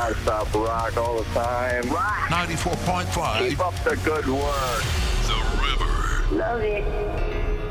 Non-stop rock all the time. Rock! 94.5. Keep up the good work. The River. Love it.